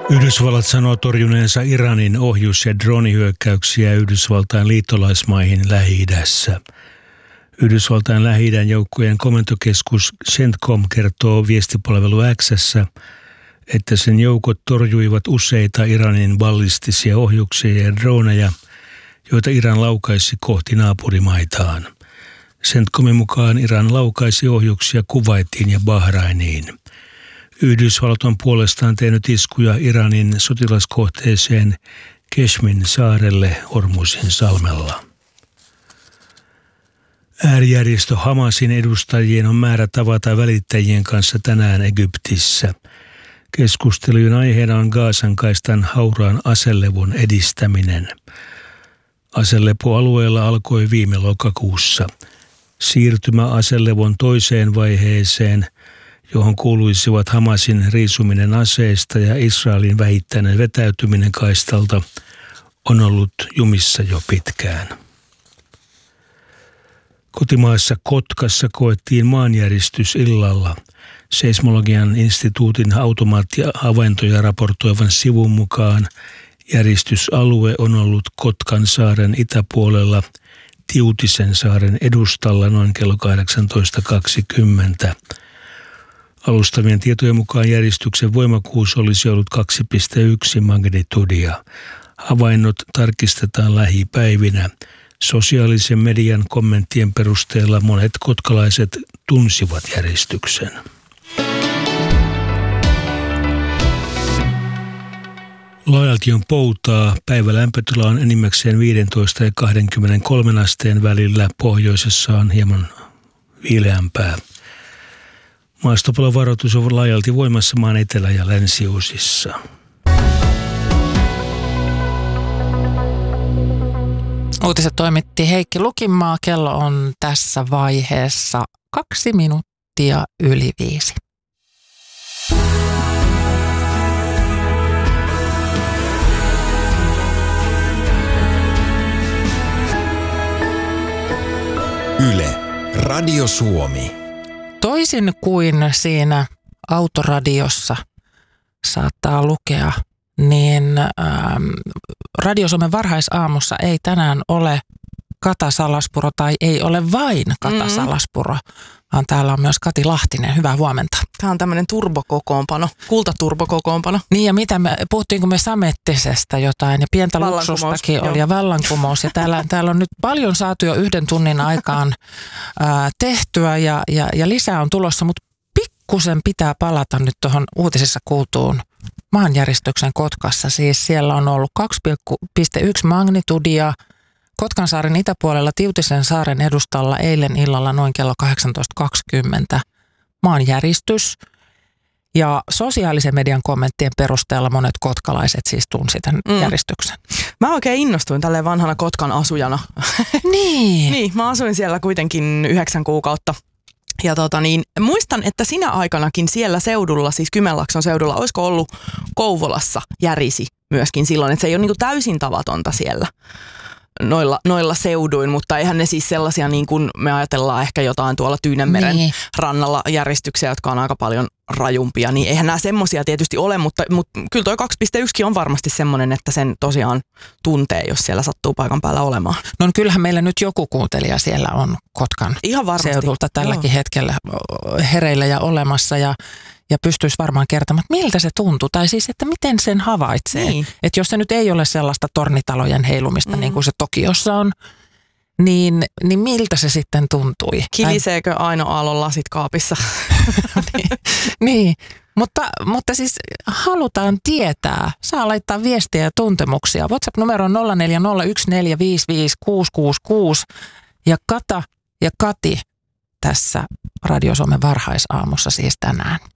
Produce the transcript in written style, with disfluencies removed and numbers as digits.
Yhdysvallat sanoo torjuneensa Iranin ohjus- ja droonihyökkäyksiä Yhdysvaltain liittolaismaihin Lähi-idässä. Yhdysvaltain Lähi-idän joukkojen komentokeskus CENTCOM kertoo viestipalvelu X:ssä, että sen joukot torjuivat useita Iranin ballistisia ohjuksia ja droneja, joita Iran laukaisi kohti naapurimaitaan. CENTCOMin mukaan Iran laukaisi ohjuksia Kuwaitiin ja Bahrainiin. Yhdysvallat on puolestaan tehnyt iskuja Iranin sotilaskohteeseen Keshmin saarelle Hormuzin salmella. Äärijärjestö Hamasin edustajien on määrä tavata välittäjien kanssa tänään Egyptissä. Keskustelujen aiheena on Gazan kaistan hauraan aselevon edistäminen. Aselepoalueella alkoi viime lokakuussa. Siirtymä aselevon toiseen vaiheeseen, johon kuuluisivat Hamasin riisuminen aseista ja Israelin vähittäinen vetäytyminen kaistalta, on ollut jumissa jo pitkään. Kotimaassa Kotkassa koettiin maanjäristys illalla. Seismologian instituutin automaattihavaintoja raportoivan sivun mukaan järistysalue on ollut Kotkan saaren itäpuolella Tiutisen saaren edustalla noin kello 18.20. Alustavien tietojen mukaan järistyksen voimakkuus olisi ollut 2,1 magnitudia. Havainnot tarkistetaan lähipäivinä. Sosiaalisen median kommenttien perusteella monet kotkalaiset tunsivat järistyksen. Laajalti on poutaa. Päivälämpötila on enimmäkseen 15 ja 23 asteen välillä. Pohjoisessa on hieman viileämpää. Maastopalovaroitus on laajalti voimassa maan etelä- ja länsiosissa. Uutiset toimitti Heikki Lukinmaa. Kello on tässä vaiheessa 2 minuuttia yli 5. Yle, Radio Suomi. Toisin kuin siinä autoradiossa saattaa lukea, niin Radio Suomen varhaisaamussa ei tänään ole Kata Salaspuro tai ei ole vain Kata Salaspuro, vaan täällä on myös Kati Lahtinen. Hyvää huomenta. Tämä on tämmöinen turbokokoonpano, kultaturbokokoonpano. Niin ja puhuttiinko me Samettisestä jotain ja pientä luksustakin oli ja vallankumous. Ja täällä on nyt paljon saatu jo 1 tunnin aikaan tehtyä ja lisää on tulossa, mutta pikkusen pitää palata nyt tuohon uutisissa kuultuun maanjäristyksen Kotkassa. Siis siellä on ollut 2,1 magnitudia Kotkansaaren itäpuolella Tiutisen saaren edustalla eilen illalla noin kello 18.20 maanjäristys. Ja sosiaalisen median kommenttien perusteella monet kotkalaiset siis tunsi tämän järistyksen. Mä oikein innostuin tälleen vanhana Kotkan asujana. Niin. Niin, mä asuin siellä kuitenkin 9 kuukautta. Ja muistan, että sinä aikanakin siellä seudulla, siis Kymenlaakson seudulla, olisiko ollut Kouvolassa järisi myöskin silloin, että se ei ole niin kuin täysin tavatonta siellä noilla seuduin, mutta eihän ne siis sellaisia niin kuin me ajatellaan ehkä jotain tuolla Tyynenmeren rannalla järjestyksiä, jotka on aika paljon rajumpia, niin eihän nämä semmoisia tietysti ole, mutta kyllä toi 2,1 on varmasti semmoinen, että sen tosiaan tuntee, jos siellä sattuu paikan päällä olemaan. No kyllähän meillä nyt joku kuuntelija siellä on Kotkan seudulta tälläkin hetkellä hereillä ja olemassa ja pystyisi varmaan kertomaan, että miltä se tuntuu, tai siis, että miten sen havaitsee. Niin. Että jos se nyt ei ole sellaista tornitalojen heilumista, niin kuin se Tokiossa on, niin miltä se sitten tuntui? Kiliseekö Aino Aallon lasit kaapissa? niin. Mutta siis halutaan tietää. Saa laittaa viestiä ja tuntemuksia. WhatsApp-numero on 0401455666 ja Kata ja Kati tässä Radio Suomen varhaisaamussa siis tänään.